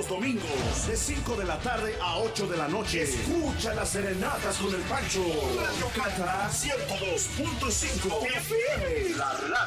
domingos, de 5 de la tarde a 8 de la noche. Escucha las serenatas con el Pancho. Radio Catra 102.5 FM. La radio